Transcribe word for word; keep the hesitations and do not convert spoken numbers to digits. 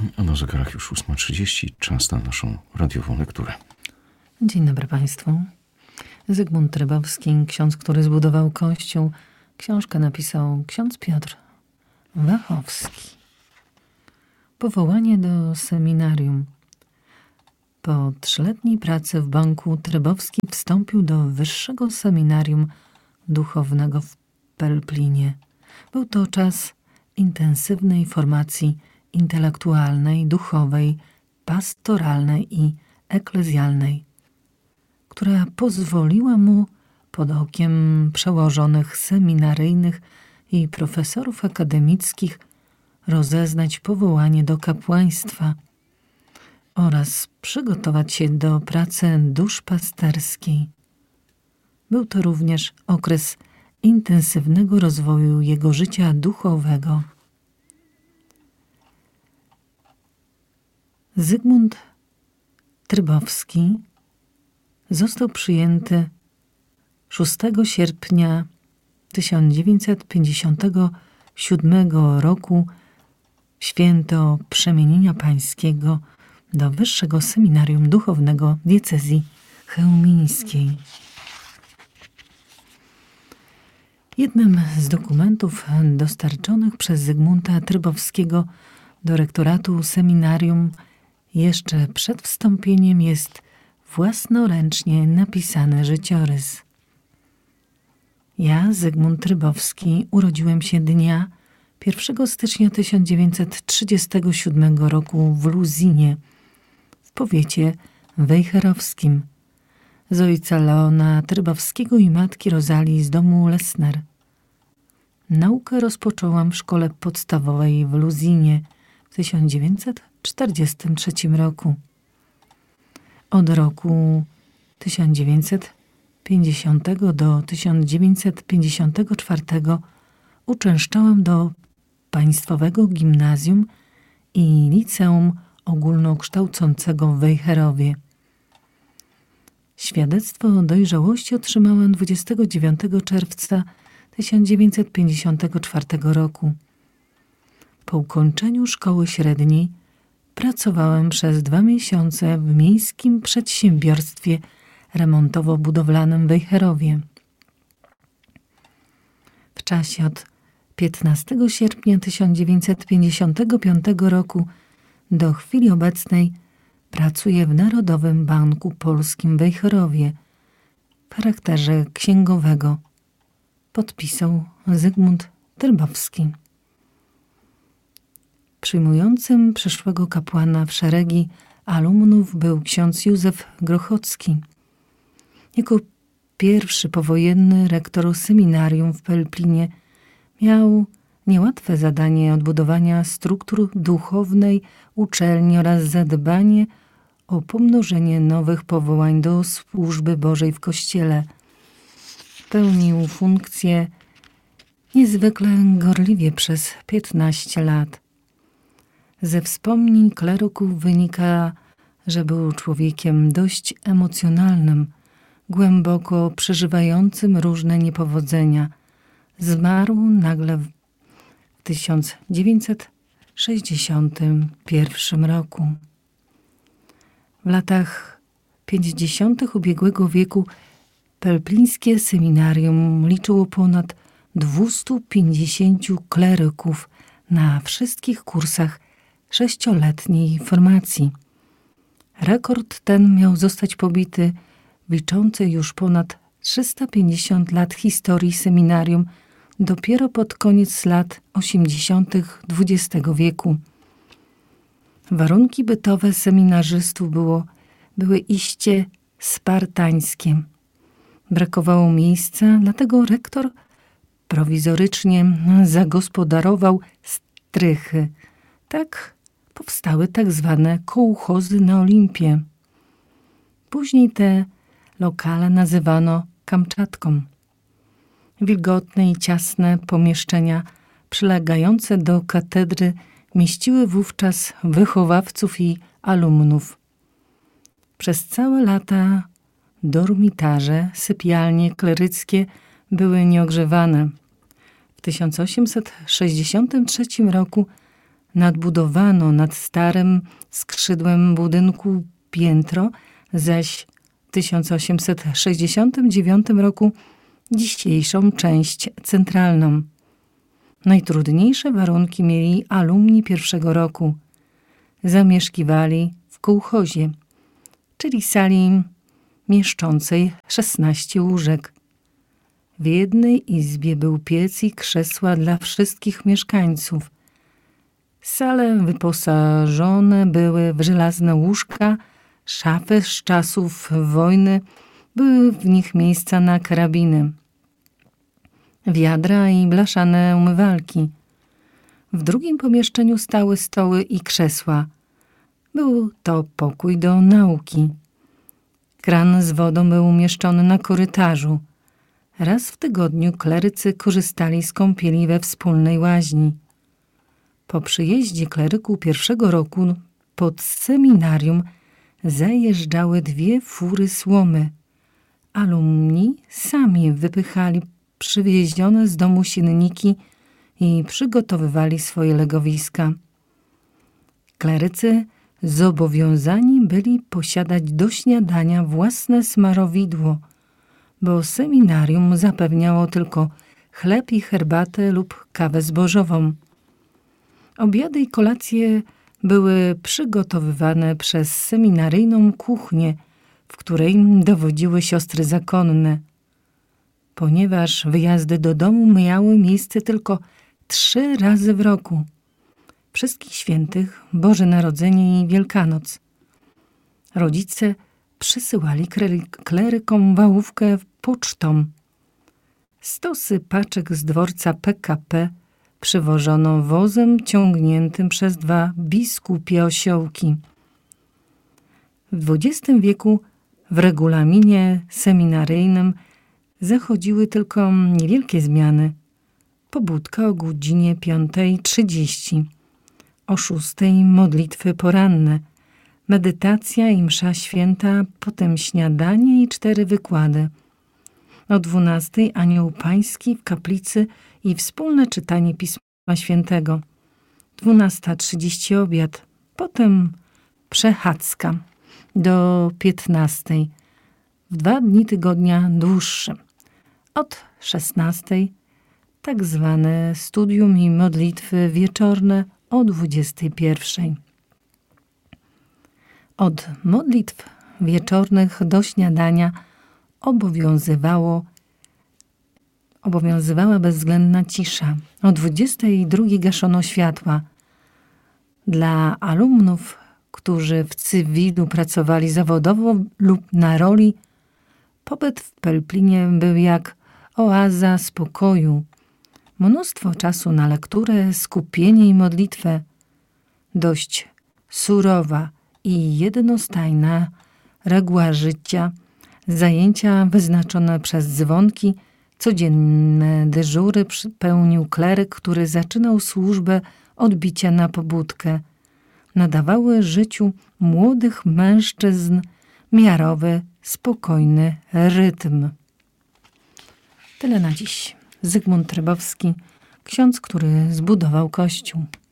A na zegarach już ósma trzydzieści, czas na naszą radiową lekturę. Dzień dobry Państwu. Zygmunt Trybowski, ksiądz, który zbudował Kościół. Książkę napisał ksiądz Piotr Wachowski. Powołanie do seminarium. Po trzyletniej pracy w banku Trybowski wstąpił do Wyższego Seminarium Duchownego w Pelplinie. Był to czas intensywnej formacji intelektualnej, duchowej, pastoralnej i eklezjalnej, która pozwoliła mu pod okiem przełożonych seminaryjnych i profesorów akademickich rozeznać powołanie do kapłaństwa oraz przygotować się do pracy duszpasterskiej. Był to również okres intensywnego rozwoju jego życia duchowego. Zygmunt Trybowski został przyjęty szóstego sierpnia tysiąc dziewięćset pięćdziesiątego siódmego roku w święto Przemienienia Pańskiego do Wyższego Seminarium Duchownego Diecezji Chełmińskiej. Jednym z dokumentów dostarczonych przez Zygmunta Trybowskiego do rektoratu seminarium jeszcze przed wstąpieniem jest własnoręcznie napisany życiorys. Ja, Zygmunt Trybowski, urodziłem się dnia pierwszego stycznia tysiąc dziewięćset trzydziestego siódmego roku w Luzinie, w powiecie wejherowskim, z ojca Leona Trybowskiego i matki Rozalii z domu Lesner. Naukę rozpocząłam w szkole podstawowej w Luzinie w tysiąc dziewięćset czterdziestym trzecim roku. Od roku tysiąc dziewięćset pięćdziesiątego do tysiąc dziewięćset pięćdziesiątego czwartego uczęszczałam do Państwowego Gimnazjum i Liceum Ogólnokształcącego w Wejherowie. Świadectwo dojrzałości otrzymałem dwudziestego dziewiątego czerwca tysiąc dziewięćset pięćdziesiątego czwartego roku. Po ukończeniu szkoły średniej pracowałem przez dwa miesiące w miejskim przedsiębiorstwie remontowo-budowlanym w Wejherowie. W czasie od piętnastego sierpnia tysiąc dziewięćset pięćdziesiątego piątego roku do chwili obecnej pracuję w Narodowym Banku Polskim w Wejherowie w charakterze księgowego. Podpisał Zygmunt Trybowski. Przyjmującym przyszłego kapłana w szeregi alumnów był ksiądz Józef Grochocki. Jako pierwszy powojenny rektor seminarium w Pelplinie miał niełatwe zadanie odbudowania struktur duchownej uczelni oraz zadbanie o pomnożenie nowych powołań do służby Bożej w Kościele. Pełnił funkcję niezwykle gorliwie przez piętnaście lat. Ze wspomnień kleryków wynika, że był człowiekiem dość emocjonalnym, głęboko przeżywającym różne niepowodzenia. Zmarł nagle w tysiąc dziewięćset sześćdziesiątym pierwszym roku. W latach pięćdziesiątych ubiegłego wieku pelplińskie seminarium liczyło ponad dwieście pięćdziesiąt kleryków na wszystkich kursach sześcioletniej formacji. Rekord ten miał zostać pobity w liczącej już ponad trzysta pięćdziesiąt lat historii seminarium dopiero pod koniec lat osiemdziesiątych dwudziestego wieku. Warunki bytowe seminarzystów było, były iście spartańskie. Brakowało miejsca, dlatego rektor prowizorycznie zagospodarował strychy. Tak powstały tak zwane kołchozy na Olimpie. Później te lokale nazywano Kamczatką. Wilgotne i ciasne pomieszczenia przylegające do katedry mieściły wówczas wychowawców i alumnów. Przez całe lata dormitarze, sypialnie kleryckie były nieogrzewane. W tysiąc osiemset sześćdziesiątym trzecim roku nadbudowano nad starym skrzydłem budynku piętro, zaś w tysiąc osiemset sześćdziesiątym dziewiątym roku dzisiejszą część centralną. Najtrudniejsze warunki mieli alumni pierwszego roku. Zamieszkiwali w kołchozie, czyli sali mieszczącej szesnaście łóżek. W jednej izbie był piec i krzesła dla wszystkich mieszkańców. Sale wyposażone były w żelazne łóżka, szafy z czasów wojny, były w nich miejsca na karabiny, wiadra i blaszane umywalki. W drugim pomieszczeniu stały stoły i krzesła. Był to pokój do nauki. Kran z wodą był umieszczony na korytarzu. Raz w tygodniu klerycy korzystali z kąpieli we wspólnej łaźni. Po przyjeździe kleryków pierwszego roku pod seminarium zajeżdżały dwie fury słomy. Alumni sami wypychali przywiezione z domu silniki i przygotowywali swoje legowiska. Klerycy zobowiązani byli posiadać do śniadania własne smarowidło, bo seminarium zapewniało tylko chleb i herbatę lub kawę zbożową. Obiady i kolacje były przygotowywane przez seminaryjną kuchnię, w której dowodziły siostry zakonne. Ponieważ wyjazdy do domu miały miejsce tylko trzy razy w roku. Wszystkich Świętych, Boże Narodzenie i Wielkanoc. Rodzice przysyłali klerykom wałówkę pocztą. Stosy paczek z dworca P K P przywożono wozem ciągniętym przez dwa biskupie osiołki. W dwudziestym wieku w regulaminie seminaryjnym zachodziły tylko niewielkie zmiany. Pobudka o godzinie piątej trzydzieści, o szóstej modlitwy poranne, medytacja i msza święta, potem śniadanie i cztery wykłady. O dwunastej anioł pański w kaplicy i wspólne czytanie Pisma Świętego. dwunasta trzydzieści obiad, potem przechadzka do piętnastej. W dwa dni tygodnia dłuższe. Od szesnastej tak zwane studium i modlitwy wieczorne o dwudziestej pierwszej. Od modlitw wieczornych do śniadania obowiązywało, obowiązywała bezwzględna cisza. O dwudziestej drugiej gaszono światła. Dla alumnów, którzy w cywilu pracowali zawodowo lub na roli, pobyt w Pelplinie był jak oaza spokoju. Mnóstwo czasu na lekturę, skupienie i modlitwę. Dość surowa i jednostajna reguła życia, zajęcia wyznaczone przez dzwonki, codzienne dyżury pełnił kleryk, który zaczynał służbę od bicia na pobudkę. Nadawały życiu młodych mężczyzn miarowy, spokojny rytm. Tyle na dziś. Zygmunt Trybowski, ksiądz, który zbudował Kościół.